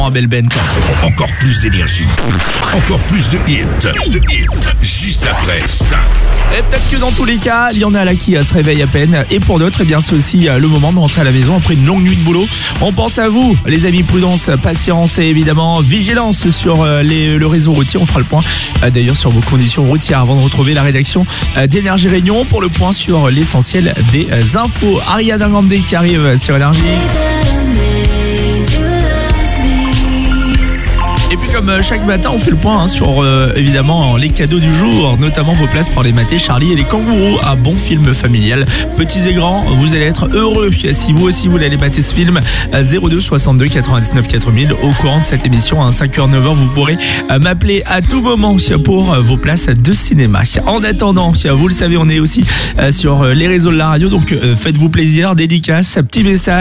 Belle Ben. Encore plus d'énergie, encore plus de hits, juste après ça. Et peut-être que dans tous les cas, il y en a là qui se réveillent à peine. Et pour d'autres, eh bien, c'est aussi le moment de rentrer à la maison après une longue nuit de boulot. On pense à vous, les amis, prudence, patience et évidemment vigilance sur le réseau routier. On fera le point d'ailleurs sur vos conditions routières avant de retrouver la rédaction d'Énergie Réunion pour le point sur l'essentiel des infos. Ariana Grande qui arrive sur Énergie. Et puis comme chaque matin, on fait le point sur évidemment les cadeaux du jour, notamment vos places pour les mater Charlie et les kangourous, un bon film familial. Petits et grands, vous allez être heureux si vous aussi vous allez mater ce film. 02 62 99 4000 au courant de cette émission à 5h 9h, vous pourrez m'appeler à tout moment pour vos places de cinéma. En attendant, vous le savez, on est aussi sur les réseaux de la radio, donc faites-vous plaisir, dédicace, petit message.